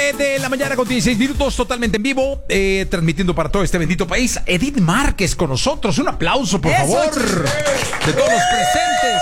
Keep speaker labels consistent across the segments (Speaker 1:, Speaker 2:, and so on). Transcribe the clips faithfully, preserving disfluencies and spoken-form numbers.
Speaker 1: nueve de la mañana con dieciséis minutos, totalmente en vivo, eh, transmitiendo para todo este bendito país. Edith Márquez con nosotros. Un aplauso, por
Speaker 2: Eso,
Speaker 1: favor, de todos los presentes.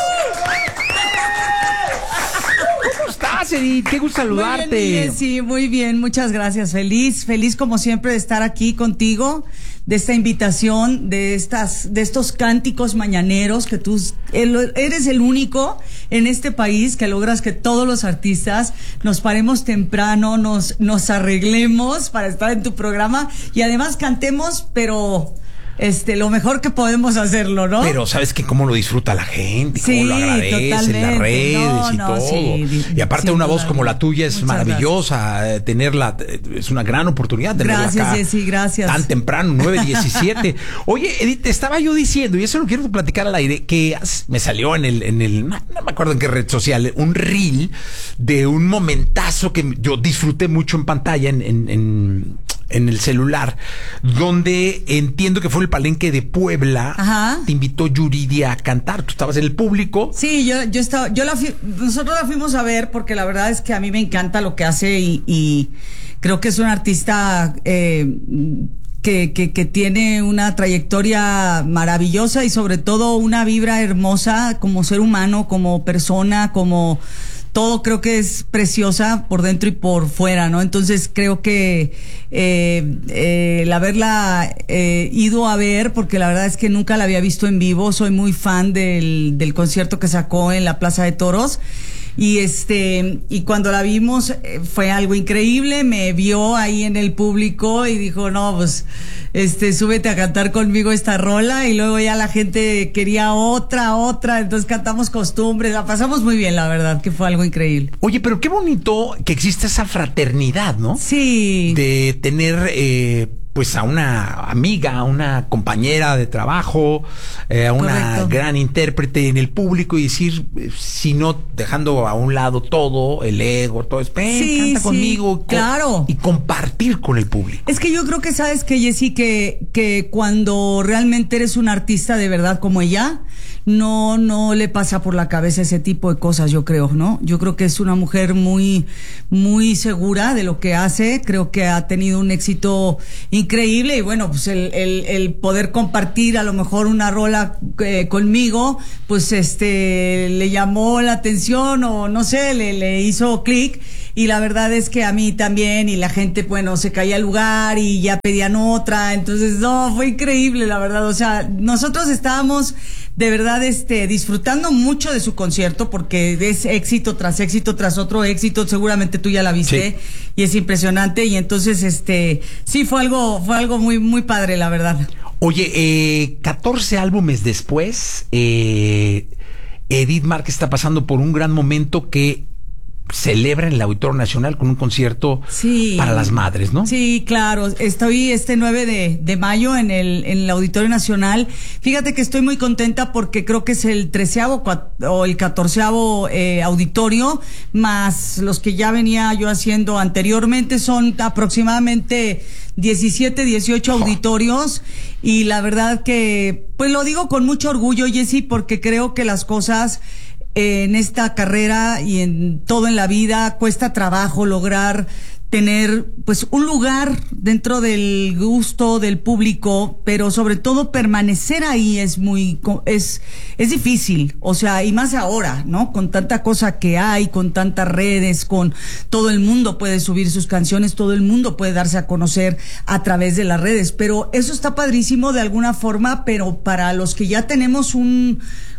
Speaker 1: ¿Cómo estás, Edith? Qué gusto saludarte.
Speaker 2: Muy bien, sí, muy bien, muchas gracias. Feliz, feliz como siempre de estar aquí contigo, de esta invitación, de estas, de estos cánticos mañaneros que tú eres el único en este país que logras que todos los artistas nos paremos temprano, nos, nos arreglemos para estar en tu programa y además cantemos, pero este, lo mejor que podemos hacerlo, ¿no?
Speaker 1: Pero sabes que cómo lo disfruta la gente, cómo
Speaker 2: sí,
Speaker 1: lo agradece en las redes
Speaker 2: no,
Speaker 1: y
Speaker 2: no,
Speaker 1: todo.
Speaker 2: Sí,
Speaker 1: y aparte una voz como la tuya es
Speaker 2: Muchas
Speaker 1: maravillosa, gracias. Tenerla, es una gran oportunidad tenerla
Speaker 2: gracias,
Speaker 1: acá.
Speaker 2: Jessy, gracias.
Speaker 1: Tan temprano, nueve diecisiete. Oye, Edith, te estaba yo diciendo, y eso lo quiero platicar al aire, que me salió en el, en el, no me acuerdo en qué red social, un reel de un momentazo que yo disfruté mucho en pantalla, en, en, en en el celular, donde entiendo que fue el Palenque de Puebla. Ajá. Te invitó Yuridia a cantar. Tú estabas en el público.
Speaker 2: Sí, yo, yo estaba, yo la fui, nosotros la fuimos a ver porque la verdad es que a mí me encanta lo que hace y, y creo que es una artista eh, que, que, que tiene una trayectoria maravillosa y sobre todo una vibra hermosa como ser humano, como persona, como todo. Creo que es preciosa por dentro y por fuera, ¿no? Entonces creo que eh, eh, el haberla eh, ido a ver, porque la verdad es que nunca la había visto en vivo, soy muy fan del, del concierto que sacó en la Plaza de Toros. Y este, y cuando la vimos eh, fue algo increíble, me vio ahí en el público y dijo, no, pues, este, súbete a cantar conmigo esta rola, y luego ya la gente quería otra, otra, entonces cantamos Costumbres, la pasamos muy bien, la verdad, que fue algo increíble.
Speaker 1: Oye, pero qué bonito que existe esa fraternidad, ¿no?
Speaker 2: Sí.
Speaker 1: De tener, eh, pues a una amiga, a una compañera de trabajo, eh, a una Correcto. gran intérprete en el público y decir, si no, dejando a un lado todo, el ego, todo, es, ven,
Speaker 2: sí,
Speaker 1: canta
Speaker 2: sí,
Speaker 1: conmigo.
Speaker 2: Claro.
Speaker 1: Y compartir con el público.
Speaker 2: Es que yo creo que sabes que, Jessy, que, que cuando realmente eres un artista de verdad como ella, no, no le pasa por la cabeza ese tipo de cosas, yo creo, ¿no? Yo creo que es una mujer muy, muy segura de lo que hace, creo que ha tenido un éxito increíble y bueno, pues el, el, el poder compartir a lo mejor una rola eh, conmigo, pues este, le llamó la atención o no sé, le, le hizo clic. Y la verdad es que a mí también, y la gente, bueno, se caía al lugar y ya pedían otra, entonces, no, fue increíble, la verdad, o sea, nosotros estábamos de verdad, este, disfrutando mucho de su concierto, porque es éxito tras éxito tras otro éxito, seguramente tú ya la viste, sí. Y es impresionante, y entonces, este, sí, fue algo, fue algo muy, muy padre, la verdad.
Speaker 1: Oye, eh, catorce álbumes después, eh, Edith Márquez está pasando por un gran momento que celebra en el Auditorio Nacional con un concierto sí, para las madres, ¿no?
Speaker 2: Sí, claro. Estoy este nueve de mayo en el, en el Auditorio Nacional. Fíjate que estoy muy contenta porque creo que es el treceavo o el catorceavo eh, auditorio, más los que ya venía yo haciendo anteriormente. Son aproximadamente diecisiete, dieciocho auditorios, y la verdad que, pues lo digo con mucho orgullo, Jessy, porque creo que las cosas en esta carrera y en todo en la vida cuesta trabajo lograr tener pues un lugar dentro del gusto del público, pero sobre todo permanecer ahí es muy es es difícil, o sea, y más ahora, ¿no? Con tanta cosa que hay, con tantas redes, con todo el mundo puede subir sus canciones, todo el mundo puede darse a conocer a través de las redes, pero eso está padrísimo de alguna forma, pero para los que ya tenemos un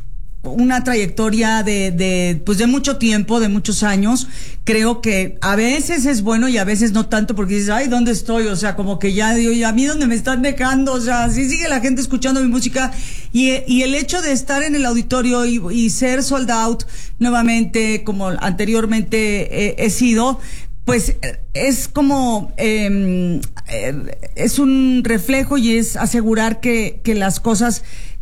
Speaker 2: una trayectoria de, de, pues de mucho tiempo, de muchos años, creo que a veces es bueno y a veces no tanto, porque dices, ay, ¿dónde estoy? O sea, como que ya digo, ¿y a mí dónde me están dejando? O sea, sí sigue la gente escuchando mi música, y, y el hecho de estar en el auditorio y, y ser sold out nuevamente, como anteriormente eh, he sido, pues es como eh, es un reflejo y es asegurar que, que las cosas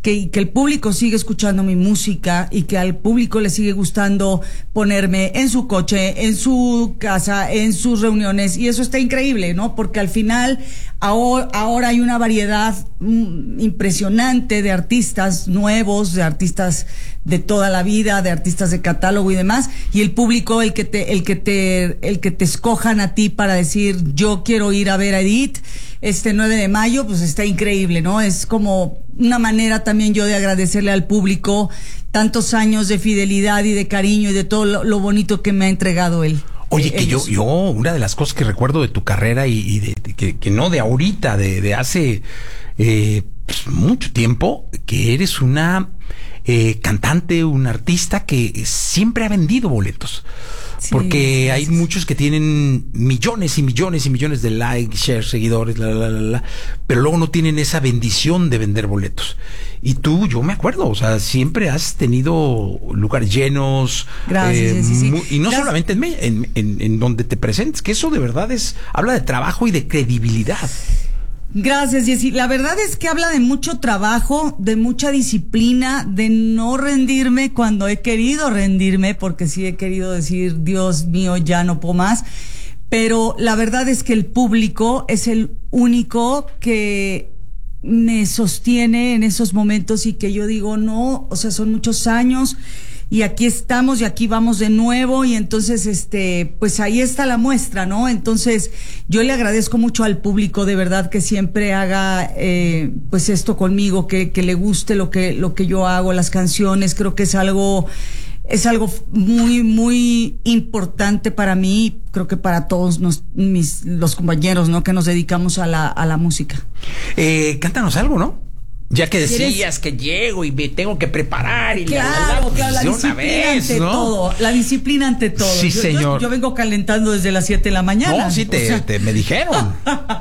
Speaker 2: que, que el público sigue escuchando mi música y que al público le sigue gustando ponerme en su coche, en su casa, en sus reuniones, y eso está increíble, ¿no? Porque al final ahora, ahora hay una variedad mm, impresionante de artistas nuevos, de artistas de toda la vida, de artistas de catálogo y demás, y el público el que te el que te el que te escojan a ti para decir yo quiero ir a ver a Edith este nueve de mayo, pues está increíble, ¿no? Es como una manera también yo de agradecerle al público tantos años de fidelidad y de cariño y de todo lo, lo bonito que me ha entregado él.
Speaker 1: Oye,
Speaker 2: eh,
Speaker 1: que yo,
Speaker 2: ellos.
Speaker 1: yo, una de las cosas que recuerdo de tu carrera y, y de, de- que, que no de ahorita, de, de hace eh, pues, mucho tiempo, que eres una eh, cantante, un artista que siempre ha vendido boletos.
Speaker 2: Sí,
Speaker 1: Porque hay
Speaker 2: gracias.
Speaker 1: muchos que tienen millones y millones y millones de likes, shares, seguidores, la, la, la, la, pero luego no tienen esa bendición de vender boletos. Y tú, yo me acuerdo, o sea, siempre has tenido lugares llenos.
Speaker 2: Gracias, sí, sí.
Speaker 1: mu- Y no
Speaker 2: Gracias.
Speaker 1: solamente en, me- en, en, en donde te presentes, que eso de verdad es, habla de trabajo y de credibilidad.
Speaker 2: Gracias, Jessy. La verdad es que habla de mucho trabajo, de mucha disciplina, de no rendirme cuando he querido rendirme, porque sí he querido decir, Dios mío, ya no puedo más. Pero la verdad es que el público es el único que me sostiene en esos momentos y que yo digo, no, o sea, son muchos años y aquí estamos y aquí vamos de nuevo, y entonces este pues ahí está la muestra, ¿no? Entonces yo le agradezco mucho al público de verdad que siempre haga eh, pues esto conmigo, que, que le guste lo que lo que yo hago, las canciones. Creo que es algo es algo muy muy importante para mí, creo que para todos nos, mis los compañeros, ¿no? Que nos dedicamos a la a la música.
Speaker 1: Eh, cántanos algo, ¿no? Ya que
Speaker 2: ¿Quieres?
Speaker 1: decías que llego y me tengo que preparar y la, la, la,
Speaker 2: Claro,
Speaker 1: pues,
Speaker 2: claro, la
Speaker 1: de una
Speaker 2: disciplina
Speaker 1: vez,
Speaker 2: ante
Speaker 1: ¿no?
Speaker 2: todo, la disciplina ante todo.
Speaker 1: Sí,
Speaker 2: Yo- yo,
Speaker 1: señor.
Speaker 2: Yo, vengo calentando desde las siete de la mañana.
Speaker 1: No, sí, te,
Speaker 2: o sea,
Speaker 1: te- me dijeron.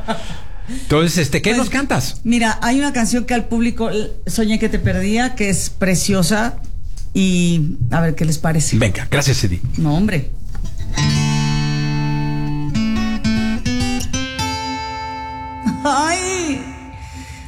Speaker 1: Entonces, este, ¿qué
Speaker 2: pues,
Speaker 1: nos cantas?
Speaker 2: Mira, hay una canción que al público l- soñé que te perdía, que es preciosa, y a ver qué les parece.
Speaker 1: Venga, gracias, Edith.
Speaker 2: No, hombre. Ay.